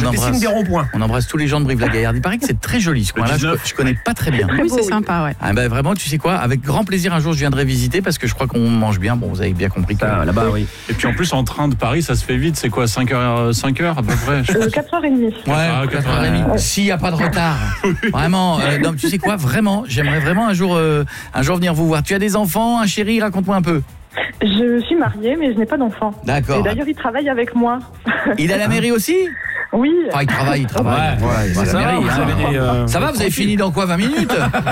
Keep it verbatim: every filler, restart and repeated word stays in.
on embrasse, des ronds-points. on embrasse tous les gens de Brive-la-Gaillarde. Il paraît que c'est très joli ce coin-là. Je, je connais pas très bien. Oui, c'est sympa, ouais. Ah ben vraiment, tu sais quoi, avec grand plaisir un jour je viendrai visiter parce que je crois qu'on mange bien. Bon, vous avez bien compris que Ah, là-bas, oui. Et puis en plus, en train de Paris, ça se fait vite. C'est quoi, cinq heures, cinq heures à peu près? Euh, quatre heures trente. Ouais, Ah, quatre heures trente. S'il n'y a pas de retard. Vraiment, euh, non, tu sais quoi, vraiment, j'aimerais vraiment un jour, euh, un jour venir vous voir. Tu as des enfants, un chéri, raconte-moi un peu. Je suis mariée, mais je n'ai pas d'enfant. D'accord. Et d'ailleurs, il travaille avec moi. Il est à la mairie aussi? Oui. Enfin, il travaille, il travaille. Ouais, Ouais, c'est ça la va, mairie, vous hein. avez des, euh, Ça va, vous avez fini dans quoi, vingt minutes?